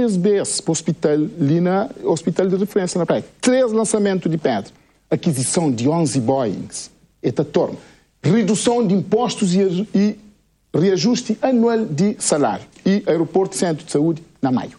3 vezes para o hospital, ali na hospital de referência na praia. 3 lançamentos de pedra. Aquisição de 11 Boeings. Esta torna. Redução de impostos e reajuste anual de salário. E aeroporto Centro de Saúde, na maio.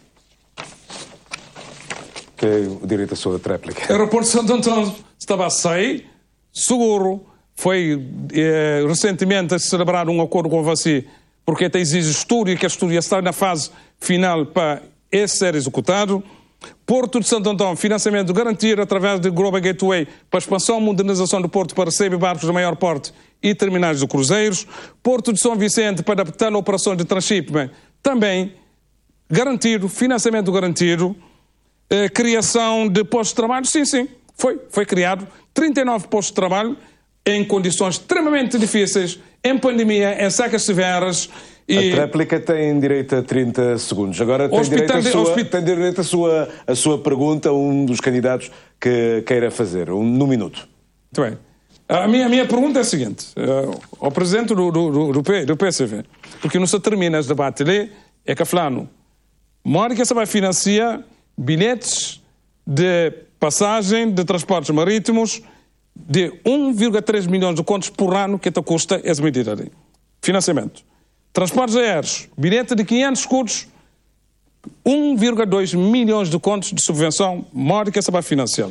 Tem o direito à sua réplica. O aeroporto de Santo Antão estava a sair, seguro. Foi recentemente a celebrar um acordo com você, porque até exige estudo e que a estudo está na fase final para esse ser executado. Porto de Santo Antão, financiamento garantido através de Global Gateway para expansão e modernização do porto para receber barcos de maior porte e terminais de cruzeiros. Porto de São Vicente para adaptar a operação de transshipment, também garantido, financiamento garantido. Criação de postos de trabalho, sim, foi criado 39 postos de trabalho em condições extremamente difíceis, em pandemia, em secas severas. E a réplica tem direito a 30 segundos. Agora tem direito a sua pergunta, um dos candidatos que queira fazer, no minuto. Muito bem. A minha pergunta é a seguinte, ao presidente do PCV, porque não se termina esse debate ali, é que falando, mora que você vai financiar bilhetes de passagem de transportes marítimos de 1,3 milhões de contos por ano que custa essa medida ali. Financiamento. Transportes aéreos, bilhete de 500 escudos, 1,2 milhões de contos de subvenção, mora que você vai financiar.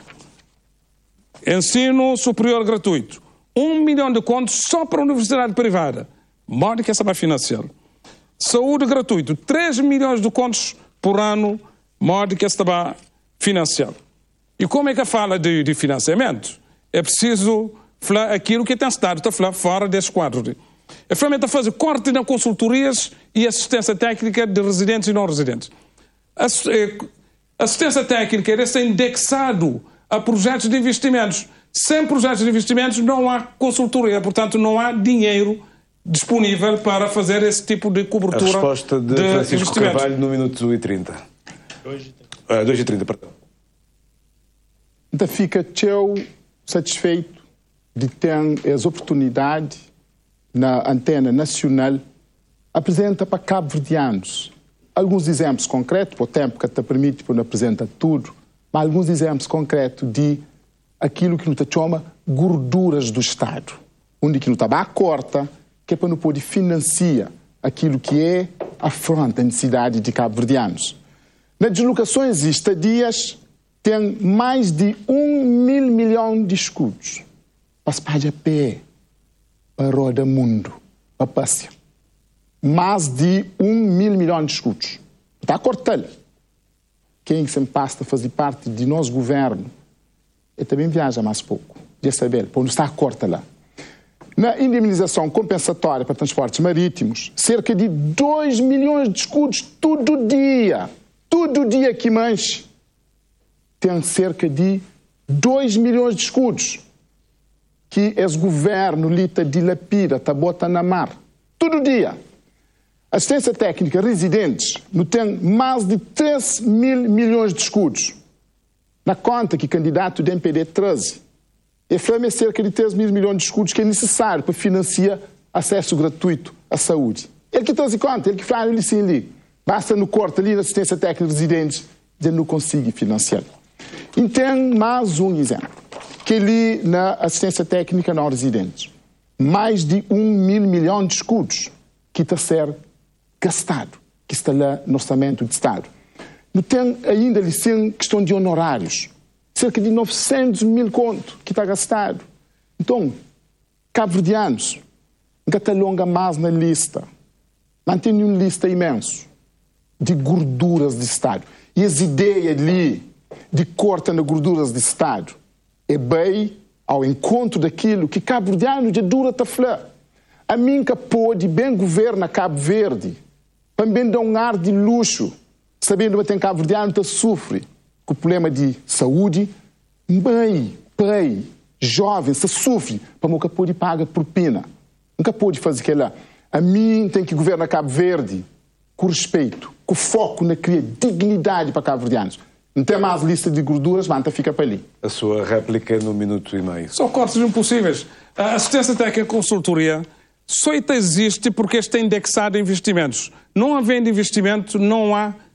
Ensino superior gratuito, 1 milhão de contos só para a universidade privada, mora que você vai financiar. Saúde gratuito, 3 milhões de contos por ano, modo que se vai financiar. E como é que fala de financiamento? É preciso falar aquilo que tem estado a falar fora desse quadro. É realmente a fazer corte nas consultorias e assistência técnica de residentes e não residentes. Assistência técnica deve ser indexado a projetos de investimentos. Sem projetos de investimentos não há consultoria, portanto não há dinheiro disponível para fazer esse tipo de cobertura. A resposta de Francisco Carvalho no minuto e 30. 2h30, perdão. Então fica eu satisfeito de ter as oportunidades na antena nacional apresenta para cabo-verdianos alguns exemplos concretos, por tempo que te permite para não apresentar tudo, mas alguns exemplos concretos de aquilo que nos chama gorduras do Estado, onde que não está a corta, que é para não poder financiar aquilo que é afronta a necessidade de cabo-verdianos. Nas deslocações e estadias, tem mais de 1.000 milhões de escudos para se pagar a pé, para roda mundo, para passear. Mais de 1.000 milhões de escudos. Está a cortar. Quem se passa a fazer parte de nosso governo, ele também viaja mais pouco. Já saber, para onde está a corta lá. Na indemnização compensatória para transportes marítimos, cerca de 2 milhões de escudos todo dia que manche, tem cerca de 2 milhões de escudos que esse governo lita dilapida, está bota na mar. Todo dia. Assistência técnica residentes não tem mais de 3 mil milhões de escudos. Na conta que candidato do MPD 13, é cerca de 3 mil milhões de escudos que é necessário para financiar acesso gratuito à saúde. Ele que traz conta, ele que fala ali sim ali. Basta no corte ali na assistência técnica residentes, ele não consegue financiar. E tem mais um exemplo, que ali na assistência técnica não residentes, mais de 1.000 milhões de escudos que está a ser gastado, que está lá no orçamento do Estado. Não tem ainda ali sim questão de honorários, cerca de 900 mil contos que está gastado. Então, cabo-verdianos, nunca está longa mais na lista, mantém uma lista imensa de gorduras de Estado. E as ideias ali de corta nas gorduras de Estado é bem ao encontro daquilo que cabo-verdiano de dura está a falar. A mim que pode bem governar Cabo Verde, também dá um ar de luxo, sabendo que tem cabo-verdiano que sofre com o problema de saúde, mãe, pai, jovem, se sofre, para nunca pode pagar propina. Nunca pode fazer aquela. A mim tem que governar Cabo Verde com respeito, com foco na criar dignidade para cabo-verdianos. Não tem mais lista de gorduras, manta fica para ali. A sua réplica no minuto e meio. Só cortes impossíveis. A assistência técnica e consultoria só existe porque está indexado em investimentos. Não havendo investimento, não há